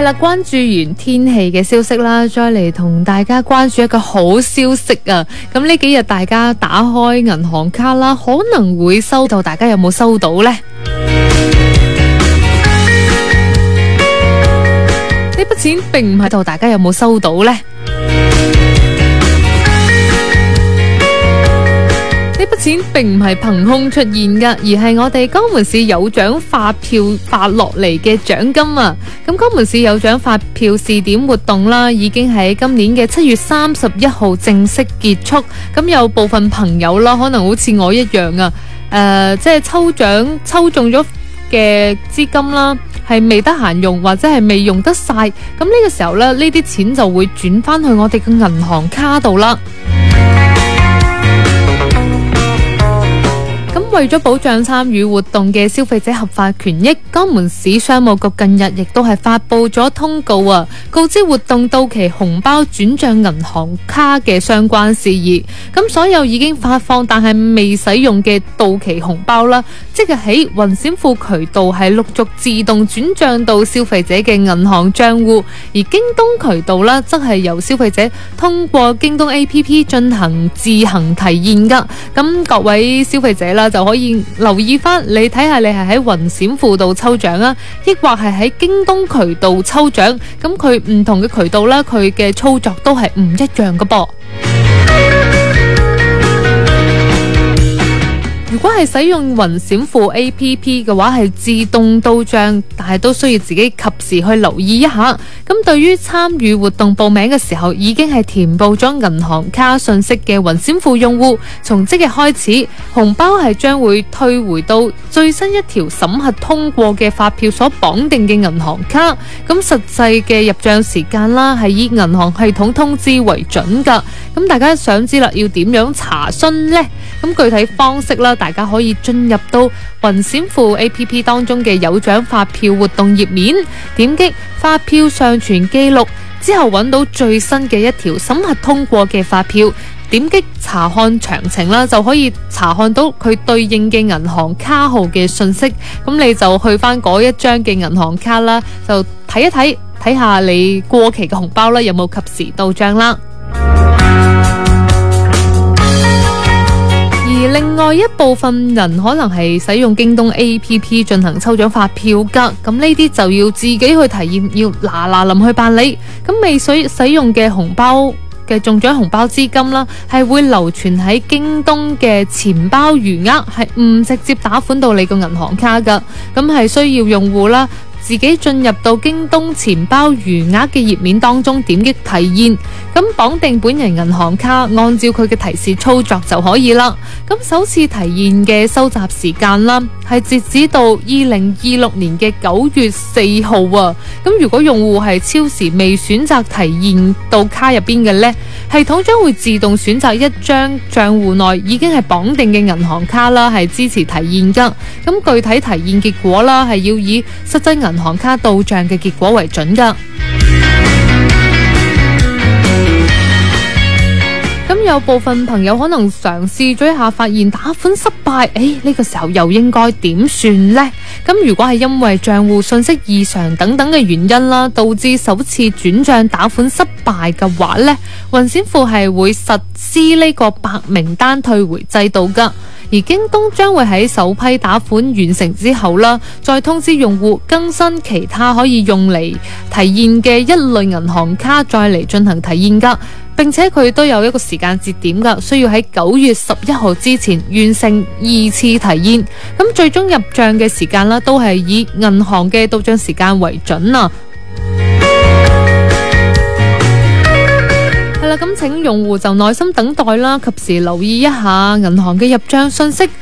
係啦，關注完天氣嘅消息啦，再嚟同大家關注一個好消息啊！咁呢幾日大家打開銀行卡啦，可能會收到，大家有冇收到呢？呢筆錢並唔喺度，大家有冇收到呢？呢筆錢並唔係憑空出現噶，而係我哋江門市有獎發票發落嚟嘅獎金啊！咁江門市有獎發票試點活動啦，已經喺今年嘅7月31號正式結束。咁有部分朋友啦，可能好似我一樣啊，即係抽獎抽中咗嘅資金啦，係未得閒用或者係未用得晒。咁呢個時候咧，呢啲錢就會轉翻去我哋嘅銀行卡度啦。為咗保障參與活動嘅消費者合法權益，江門市商務局近日亦都係發佈咗通告啊，告知活動到期紅包轉賬銀行卡嘅相關事宜。咁所有已經發放但係未使用嘅到期紅包啦，即日起雲閃付渠道係陸續自動轉賬到消費者嘅銀行賬戶，而京東渠道啦，則係由消費者通過京東 APP 進行自行提現噶。咁各位消費者啦，就可以留意翻，你睇下你係喺雲閃付度抽獎啊，抑或係喺京東渠道抽獎，咁佢唔同嘅渠道啦，佢嘅操作都係唔一樣噶噃。如果係使用雲閃付 APP 嘅話，係自動到賬，但係都需要自己及時去留意一下。咁對於參與活動報名嘅時候已經係填報咗銀行卡信息嘅雲閃付用戶，從即日開始，紅包係將會退回到最新一條審核通過嘅發票所綁定嘅銀行卡。咁實際嘅入賬時間啦，係以銀行系統通知為準噶。咁大家想知啦，要點樣查詢呢？咁具體方式啦，大家可以進入到雲閃付 APP 當中嘅有獎發票活動頁面，點擊發票上傳記錄之後，揾到最新嘅一條審核通過嘅發票，點擊查看詳情啦，就可以查看到佢對應嘅銀行卡號嘅信息。咁你就去翻嗰一張嘅銀行卡啦，就睇一睇，睇下你過期嘅紅包啦，有冇及時到賬啦。而另外一部分人可能係使用京東 APP 進行抽獎發票噶，咁呢啲就要自己去提驗，要嗱臨去辦理。咁未使用嘅紅包嘅中獎紅包資金啦，係會流傳喺京東嘅錢包餘額，係唔直接打款到你個銀行卡噶。咁係需要用戶啦，自己進入到京東錢包餘額嘅頁面當中，點擊提現，咁綁定本人銀行卡，按照佢嘅提示操作就可以啦。咁首次提現嘅收集時間啦，係截止到2026年嘅9月4號啊。咁如果用戶係超時未選擇提現到卡入邊嘅呢，系統將會自動選擇一張賬戶內已經係綁定嘅銀行卡啦，係支持提現噶。咁具體提現結果啦，係要以實際銀行卡到賬嘅結果為準噶。咁有部分朋友可能嘗試咗一下，發現打款失敗，呢個時候又應該點算呢？咁如果係因為賬戶信息異常等等嘅原因啦，導致首次轉賬打款失敗嘅話呢，雲閃付係會實施呢個白名單退回制度噶。而京東將會喺首批打款完成之後啦，再通知用戶更新其他可以用嚟提現嘅一類銀行卡，再嚟進行提現噶。並且佢都有一個時間節點噶，需要喺9月11號之前完成2次提現。咁最終入賬嘅時間啦，都係以銀行嘅到賬時間為準啊。係啦，咁請用戶就耐心等待啦，及時留意一下銀行嘅入賬信息。